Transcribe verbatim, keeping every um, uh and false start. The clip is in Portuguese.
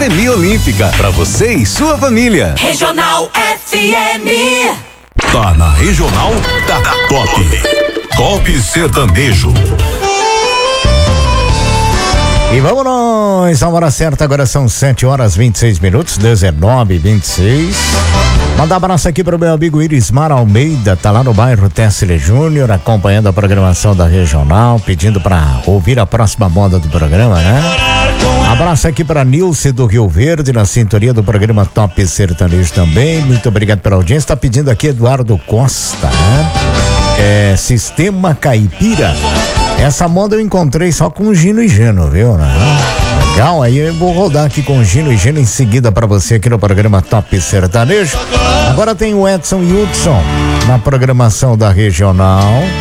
Semiolímpica, pra você e sua família. Regional F M. Tá na Regional, tá na Top. Top Sertanejo. E vamos nós, a hora certa agora são sete horas vinte e seis minutos, dezenove e vinte e seis. Mandar um abraço aqui pro meu amigo Irismar Almeida, tá lá no bairro Tessile Júnior, acompanhando a programação da Regional, pedindo pra ouvir a próxima moda do programa, né? Abraço aqui pra Nilce do Rio Verde, na sintonia do programa Top Sertanejo também, muito obrigado pela audiência. Tá pedindo aqui Eduardo Costa, né? É, Sistema Caipira. Essa moda eu encontrei só com Gino e Geno, viu, né? Legal, aí eu vou rodar aqui com Gino e Geno em seguida pra você aqui no programa Top Sertanejo. Agora tem o Edson Hudson na programação da Regional.